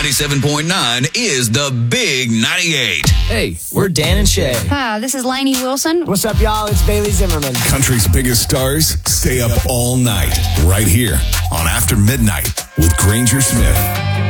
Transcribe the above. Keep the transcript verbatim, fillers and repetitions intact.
ninety-seven point nine is the Big ninety-eight. Hey, we're Dan and Shay. Hi, this is Lainey Wilson. What's up, y'all? It's Bailey Zimmerman. Country's biggest stars stay up all night right here on After Midnight with Granger Smith.